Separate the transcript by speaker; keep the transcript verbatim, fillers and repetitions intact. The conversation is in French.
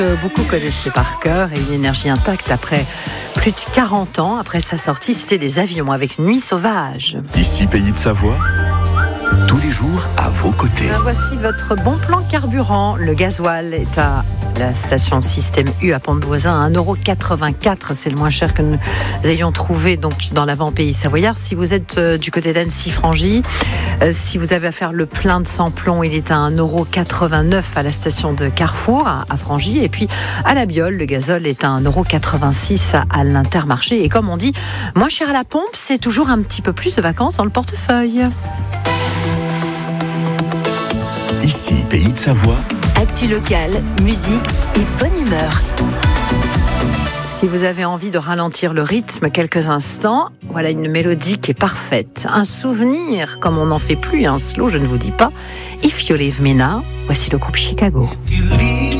Speaker 1: Beaucoup connaissaient par cœur et une énergie intacte après plus de quarante ans. Après sa sortie, c'était Les Avions avec Nuit Sauvage.
Speaker 2: Ici, Pays de Savoie, tous les jours à vos côtés.
Speaker 1: Ben voici votre bon plan carburant. Le gasoil est à la station Système U à Pont-de-Voisin à un euro quatre-vingt-quatre. C'est le moins cher que nous ayons trouvé donc, dans l'avant Pays Savoyard. Si vous êtes euh, du côté d'Annecy-Frangy, euh, si vous avez à faire le plein de sans-plomb, il est à un euro quatre-vingt-neuf à la station de Carrefour à, à Frangy. Et puis à la Biole, le gazole est à un euro quatre-vingt-six à, à l'Intermarché. Et comme on dit, moins cher à la pompe, c'est toujours un petit peu plus de vacances dans le portefeuille.
Speaker 2: Ici, Pays de Savoie.
Speaker 3: Actu locale, musique et bonne humeur.
Speaker 1: Si vous avez envie de ralentir le rythme quelques instants, voilà une mélodie qui est parfaite. Un souvenir, comme on n'en fait plus, un slow, je ne vous dis pas. If You Leave Me Now, voici le groupe Chicago.